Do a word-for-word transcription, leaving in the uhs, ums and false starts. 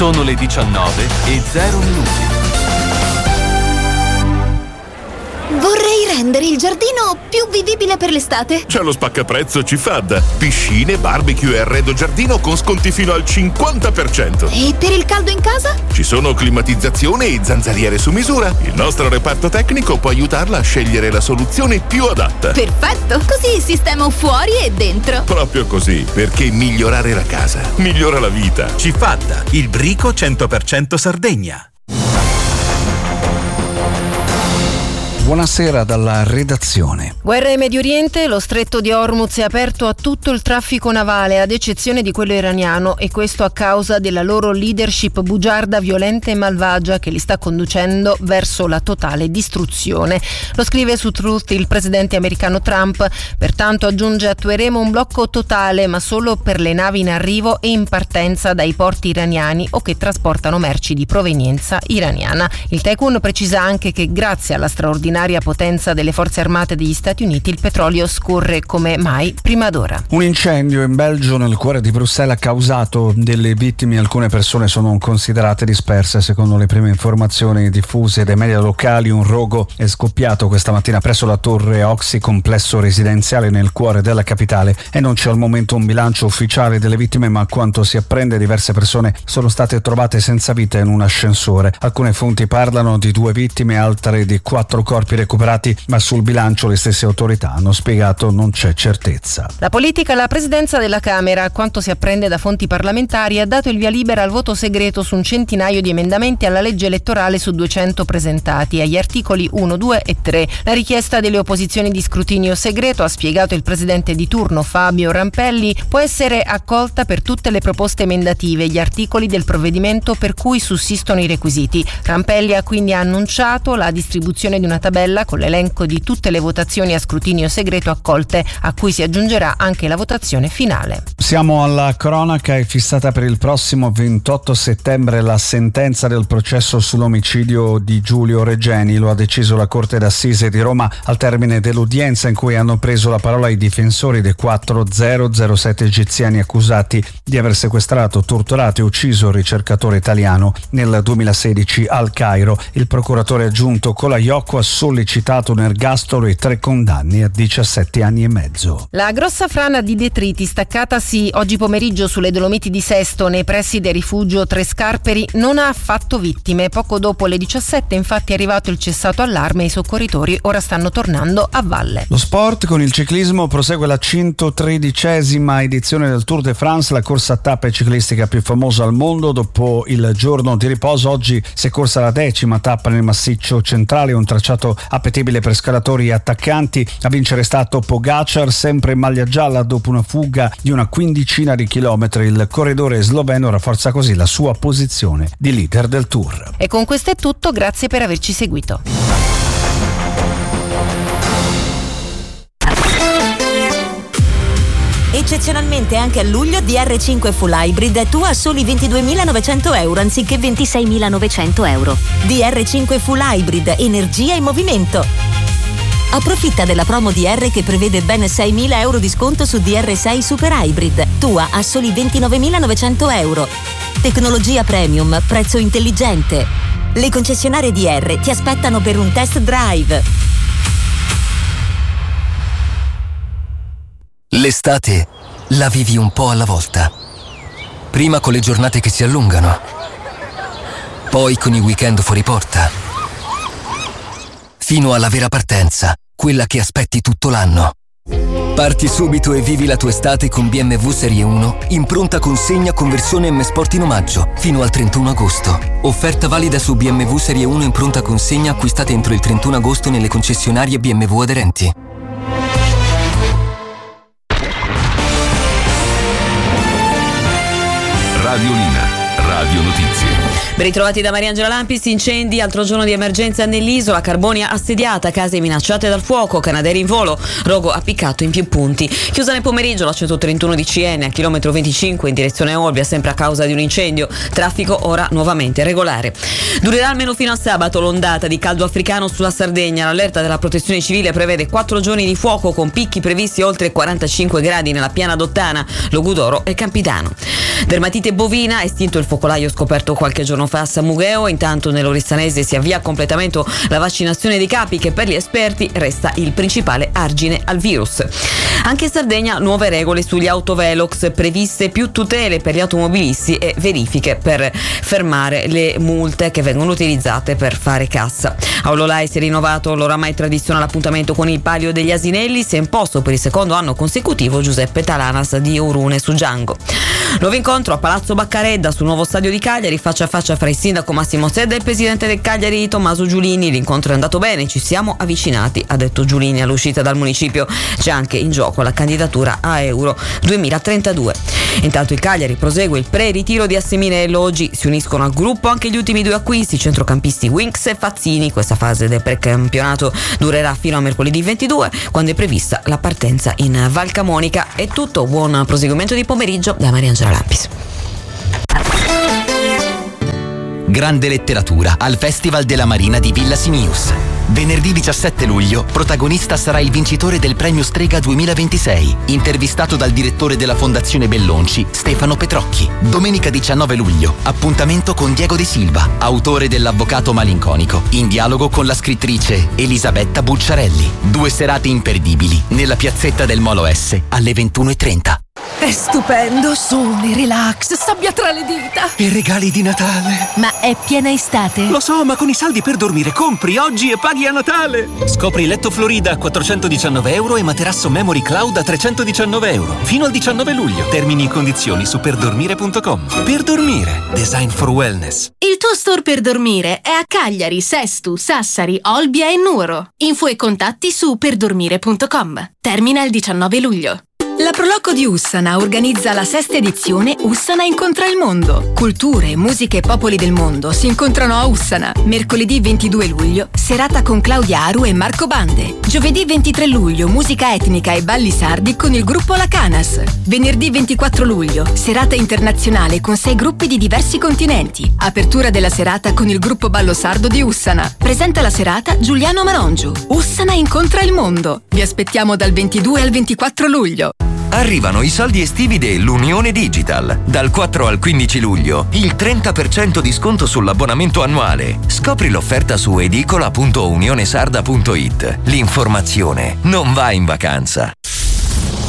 Sono le diciannove e zero minuti. Vorrei rendere il giardino più vivibile per l'estate. C'è lo spaccaprezzo Cifad. Piscine, barbecue e arredo giardino con sconti fino al cinquanta per cento. E per il caldo in casa? Ci sono climatizzazione e zanzariere su misura. Il nostro reparto tecnico può aiutarla a scegliere la soluzione più adatta. Perfetto, così sistemo fuori e dentro. Proprio così, perché migliorare la casa migliora la vita. Cifad, il brico cento per cento Sardegna. Buonasera dalla redazione. Guerra in Medio Oriente, lo stretto di Hormuz è aperto a tutto il traffico navale, ad eccezione di quello iraniano, e questo a causa della loro leadership bugiarda, violenta e malvagia che li sta conducendo verso la totale distruzione. Lo scrive su Truth il presidente americano Trump. Pertanto aggiunge: attueremo un blocco totale, ma solo per le navi in arrivo e in partenza dai porti iraniani o che trasportano merci di provenienza iraniana. Il Tycoon precisa anche che grazie alla straordinaria potenza delle forze armate degli Stati Uniti il petrolio scorre come mai prima d'ora. Un incendio in Belgio nel cuore di Bruxelles ha causato delle vittime. Alcune persone sono considerate disperse. Secondo le prime informazioni diffuse dai media locali, un rogo è scoppiato questa mattina presso la torre Oxy, complesso residenziale nel cuore della capitale, e non c'è al momento un bilancio ufficiale delle vittime, ma a quanto si apprende diverse persone sono state trovate senza vita in un ascensore. Alcune fonti parlano di due vittime, altre di quattro corpi recuperati, ma sul bilancio le stesse autorità hanno spiegato non c'è certezza. La politica alla presidenza della Camera, a quanto si apprende da fonti parlamentari, ha dato il via libera al voto segreto su un centinaio di emendamenti alla legge elettorale su duecento presentati, agli articoli uno, due e tre. La richiesta delle opposizioni di scrutinio segreto, ha spiegato il presidente di turno Fabio Rampelli, può essere accolta per tutte le proposte emendative e gli articoli del provvedimento per cui sussistono i requisiti. Rampelli ha quindi annunciato la distribuzione di una tabella con l'elenco di tutte le votazioni a scrutinio segreto accolte, a cui si aggiungerà anche la votazione finale. Siamo alla cronaca. È fissata per il prossimo ventotto settembre la sentenza del processo sull'omicidio di Giulio Regeni. Lo ha deciso la Corte d'Assise di Roma al termine dell'udienza in cui hanno preso la parola i difensori dei quattro zero zero sette egiziani accusati di aver sequestrato, torturato e ucciso il ricercatore italiano nel duemilasedici al Cairo. Il procuratore aggiunto Colaiocco ha sollecitato un ergastolo e tre condanne a diciassette anni e mezzo. La grossa frana di detriti staccatasi oggi pomeriggio sulle Dolomiti di Sesto, nei pressi del rifugio Tre Scarperi, non ha fatto vittime. Poco dopo le diciassette infatti è arrivato il cessato allarme e i soccorritori ora stanno tornando a valle. Lo sport, con il ciclismo prosegue la centotredicesima edizione del Tour de France, la corsa a tappe ciclistica più famosa al mondo. Dopo il giorno di riposo oggi si è corsa la decima tappa nel massiccio centrale, un tracciato appetibile per scalatori e attaccanti. A vincere è stato Pogacar, sempre in maglia gialla dopo una fuga di una quindicina di chilometri. Il corridore sloveno rafforza così la sua posizione di leader del Tour. E con questo è tutto, grazie per averci seguito. Eccezionalmente anche a luglio D R cinque Full Hybrid è tua a soli ventiduemilanovecento euro anziché ventiseimilanovecento euro. D R cinque Full Hybrid, energia in movimento. Approfitta della promo D R che prevede ben seimila euro di sconto su D R sei Super Hybrid, tua a soli ventinovemilanovecento euro. Tecnologia premium, prezzo intelligente. Le concessionarie D R ti aspettano per un test drive. L'estate la vivi un po' alla volta. Prima con le giornate che si allungano, poi con i weekend fuori porta, fino alla vera partenza, quella che aspetti tutto l'anno. Parti subito e vivi la tua estate con B M W Serie uno in pronta consegna con versione M Sport in omaggio fino al trentuno agosto. Offerta valida su B M W Serie uno in pronta consegna acquistate entro il trentuno agosto nelle concessionarie B M W aderenti. Radiolina, Radio Notizie. Ben ritrovati da Mariangela Lampis. Incendi, altro giorno di emergenza nell'isola. Carbonia assediata, case minacciate dal fuoco, Canadair in volo, rogo appiccato in più punti. Chiusa nel pomeriggio la centotrentuno di C N a chilometro venticinque in direzione Olbia, sempre a causa di un incendio. Traffico ora nuovamente regolare. Durerà almeno fino a sabato l'ondata di caldo africano sulla Sardegna. L'allerta della Protezione Civile prevede quattro giorni di fuoco con picchi previsti oltre quarantacinque gradi nella piana d'Ottana, Logudoro e Campidano. Dermatite bovina, estinto il focolare focolaio scoperto qualche giorno fa a San Mugheo. Intanto nell'Orissanese si avvia a completamento la vaccinazione dei capi, che per gli esperti resta il principale argine al virus. Anche in Sardegna nuove regole sugli autovelox, previste più tutele per gli automobilisti e verifiche per fermare le multe che vengono utilizzate per fare cassa. A Ololai si è rinnovato l'oramai tradizionale appuntamento con il Palio degli Asinelli, si è imposto per il secondo anno consecutivo Giuseppe Talanas di Urune su Giango. Nuovo incontro a Palazzo Baccaredda sul nuovo stadio di Cagliari, faccia a faccia fra il sindaco Massimo Sedda e il presidente del Cagliari Tommaso Giulini. L'incontro è andato bene, ci siamo avvicinati, ha detto Giulini all'uscita dal municipio. C'è anche in gioco la candidatura a Euro duemilatrentadue. Intanto il Cagliari prosegue il pre-ritiro di Asseminello, oggi si uniscono al gruppo anche gli ultimi due acquisti, centrocampisti Winks e Fazzini. Questa fase del precampionato durerà fino a mercoledì ventidue, quando è prevista la partenza in Val Camonica. È tutto, buon proseguimento di pomeriggio da Mariangela Lampis. Grande letteratura al Festival della Marina di Villa Simius. Venerdì diciassette luglio, protagonista sarà il vincitore del Premio Strega duemilaventisei, intervistato dal direttore della Fondazione Bellonci, Stefano Petrocchi. Domenica diciannove luglio, appuntamento con Diego De Silva, autore dell'Avvocato Malinconico, in dialogo con la scrittrice Elisabetta Bulciarelli. Due serate imperdibili nella piazzetta del Molo S alle ventuno e trenta. È stupendo, sole, relax, sabbia tra le dita. E regali di Natale. Ma è piena estate? Lo so, ma con i saldi per dormire compri oggi e paghi a Natale. Scopri letto Florida a quattrocentodiciannove euro e materasso Memory Cloud a trecentodiciannove euro. Fino al diciannove luglio. Termini e condizioni su perdormire punto com. Per dormire. Design for wellness. Il tuo store per dormire è a Cagliari, Sestu, Sassari, Olbia e Nuoro. Info e contatti su perdormire punto com. Termina il diciannove luglio. La Proloco di Ussana organizza la sesta edizione Ussana incontra il mondo. Culture, musiche e popoli del mondo si incontrano a Ussana. Mercoledì ventidue luglio, serata con Claudia Aru e Marco Bande. Giovedì ventitré luglio, musica etnica e balli sardi con il gruppo La Canas. Venerdì ventiquattro luglio, serata internazionale con sei gruppi di diversi continenti. Apertura della serata con il gruppo Ballo Sardo di Ussana. Presenta la serata Giuliano Marongiu. Ussana incontra il mondo. Vi aspettiamo dal ventidue al ventiquattro luglio. Arrivano i soldi estivi dell'Unione Digital. Dal quattro al quindici luglio, il trenta per cento di sconto sull'abbonamento annuale. Scopri l'offerta su edicola punto unionesarda punto it. L'informazione non va in vacanza.